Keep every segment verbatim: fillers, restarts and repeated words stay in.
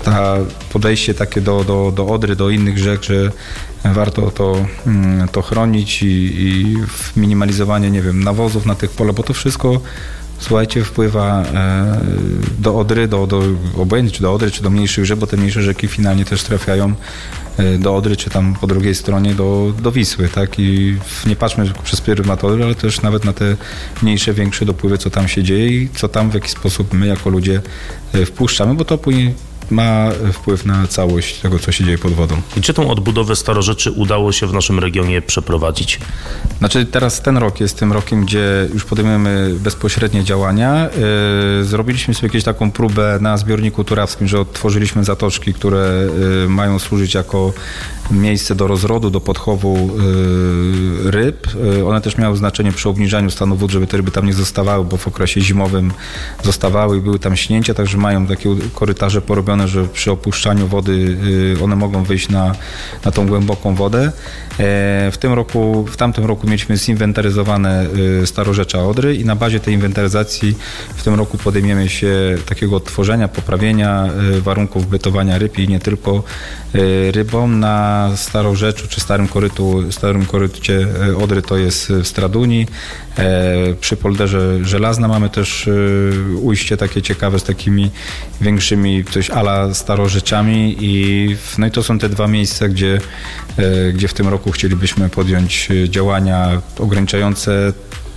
ta podejście takie do, do, do Odry, do innych rzek, że warto to, to chronić i, i minimalizowanie, nie wiem, nawozów na tych polach, bo to wszystko, słuchajcie, wpływa do Odry, do, do obojętnie czy do Odry, czy do mniejszych rzek, bo te mniejsze rzeki finalnie też trafiają do Odry, czy tam po drugiej stronie do, do Wisły, tak? I nie patrzmy przez pryzmat Odry, ale też nawet na te mniejsze, większe dopływy, co tam się dzieje i co tam w jaki sposób my jako ludzie wpuszczamy, bo to później ma wpływ na całość tego, co się dzieje pod wodą. I czy tą odbudowę starorzeczy udało się w naszym regionie przeprowadzić? Znaczy teraz ten rok jest tym rokiem, gdzie już podejmujemy bezpośrednie działania. Yy, zrobiliśmy sobie jakąś taką próbę na zbiorniku turawskim, że odtworzyliśmy zatoczki, które yy, mają służyć jako miejsce do rozrodu, do podchowu yy, ryb. Yy, one też miały znaczenie przy obniżaniu stanu wód, żeby te ryby tam nie zostawały, bo w okresie zimowym zostawały i były tam śnięcia, także mają takie korytarze porobione, że przy opuszczaniu wody yy, one mogą wyjść na, na tą głęboką wodę. Yy, w tym roku, w tamtym roku mieliśmy zinwentaryzowane yy, starorzecza Odry i na bazie tej inwentaryzacji w tym roku podejmiemy się takiego odtworzenia, poprawienia yy, warunków bytowania ryb i nie tylko yy, rybom. Na Starorzeczu czy Starym Korytu, Starym Korycie Odry to jest w Straduni. Przy polderze Żelazna mamy też ujście takie ciekawe z takimi większymi coś ala starorzeczami i no i to są te dwa miejsca, gdzie, gdzie w tym roku chcielibyśmy podjąć działania ograniczające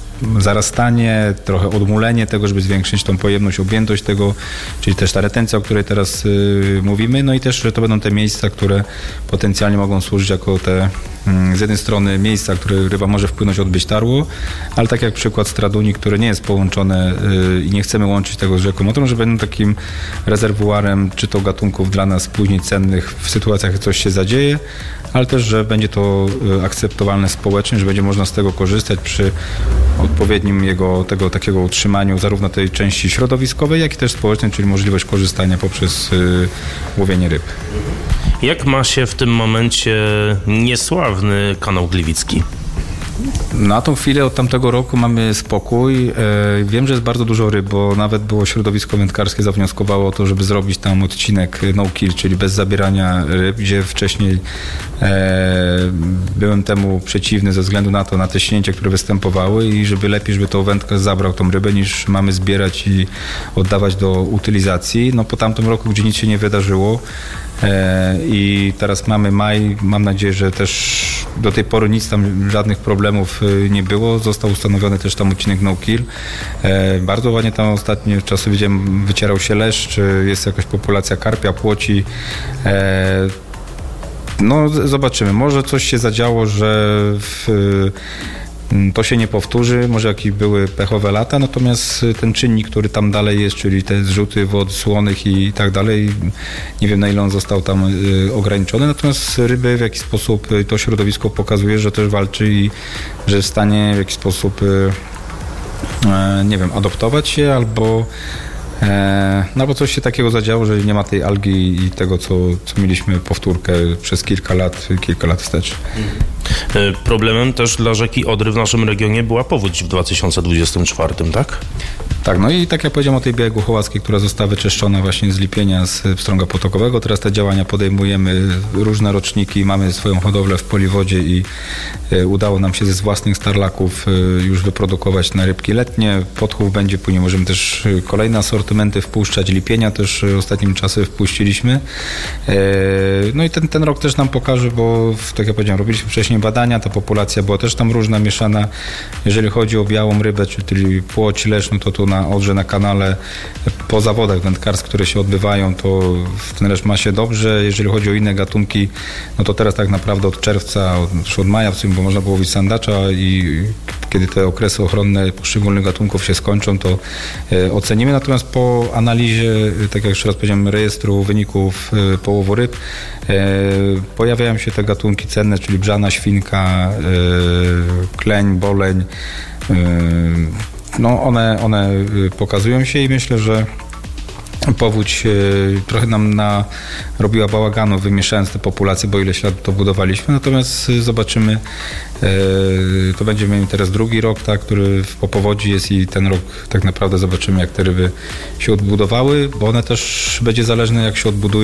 zarastanie, trochę odmulenie tego, żeby zwiększyć tą pojemność, objętość tego, czyli też ta retencja, o której teraz y, mówimy, no i też, że to będą te miejsca, które potencjalnie mogą służyć jako te y, z jednej strony miejsca, które ryba może wpłynąć, odbyć tarło, ale tak jak przykład Straduni, które nie jest połączone y, i nie chcemy łączyć tego z rzeką Odrą, że będą takim rezerwuarem, czy to gatunków dla nas później cennych w sytuacjach, jak coś się zadzieje, ale też, że będzie to akceptowalne społecznie, że będzie można z tego korzystać przy odpowiednim jego tego takiego utrzymaniu zarówno tej części środowiskowej, jak i też społecznej, czyli możliwość korzystania poprzez y, łowienie ryb. Jak ma się w tym momencie niesławny kanał Gliwicki? Na tą chwilę od tamtego roku mamy spokój. Wiem, że jest bardzo dużo ryb, bo nawet było środowisko wędkarskie zawnioskowało o to, żeby zrobić tam odcinek no kill, czyli bez zabierania ryb, gdzie wcześniej byłem temu przeciwny ze względu na to, na te śnięcia, które występowały i żeby lepiej, żeby to wędkarz zabrał tą rybę, niż mamy zbierać i oddawać do utylizacji. No po tamtym roku, gdzie nic się nie wydarzyło, i teraz mamy maj, mam nadzieję, że też do tej pory nic tam, żadnych problemów nie było. Został ustanowiony też tam odcinek no kill. Bardzo ładnie tam ostatnio czasu widziałem, wycierał się leszcz, jest jakaś populacja karpia, płoci. No zobaczymy, może coś się zadziało, że w to się nie powtórzy, może jakieś były pechowe lata, natomiast ten czynnik, który tam dalej jest, czyli te zrzuty wod słonych i tak dalej, nie wiem na ile on został tam y, ograniczony, natomiast ryby w jakiś sposób y, to środowisko pokazuje, że też walczy i że jest w stanie w jakiś sposób y, y, nie wiem, adoptować się albo no bo coś się takiego zadziało, że nie ma tej algi i tego, co, co mieliśmy powtórkę przez kilka lat, kilka lat wstecz. Problemem też dla rzeki Odry w naszym regionie była powódź w dwa tysiące dwudziestym czwartym, tak? Tak, no i tak jak powiedziałem o tej Białej Głuchołackiej, która została wyczyszczona właśnie z Lipienia, z Pstrąga Potokowego. Teraz te działania podejmujemy, różne roczniki, mamy swoją hodowlę w Poliwodzie i udało nam się ze własnych starlaków już wyprodukować na rybki letnie. Podchów będzie, później możemy też kolejne asortymenty wpuszczać. Lipienia też ostatnim czasem wpuściliśmy. No i ten, ten rok też nam pokaże, bo tak jak powiedziałem, robiliśmy wcześniej badania, ta populacja była też tam różna, mieszana. Jeżeli chodzi o białą rybę, czyli płoć, leszcz, no to tu na Odrze, na kanale, po zawodach wędkarskich, które się odbywają, to ten leszcz ma się dobrze. Jeżeli chodzi o inne gatunki, no to teraz tak naprawdę od czerwca, od, od maja, w sumie, bo można było łowić sandacza i kiedy te okresy ochronne poszczególnych gatunków się skończą, to e, ocenimy. Natomiast po analizie, tak jak jeszcze raz powiedziałem, rejestru wyników e, połowu ryb, e, pojawiają się te gatunki cenne, czyli brzana, świnka, e, kleń, boleń. E, no one, one pokazują się i myślę, że powódź e, trochę nam na, robiła bałaganu, wymieszając te populacje, bo ileś lat to budowaliśmy. Natomiast e, zobaczymy, e, to będziemy mieli teraz drugi rok, tak, który po powodzi jest i ten rok tak naprawdę zobaczymy, jak te ryby się odbudowały, bo one też będzie zależne, jak się odbudują.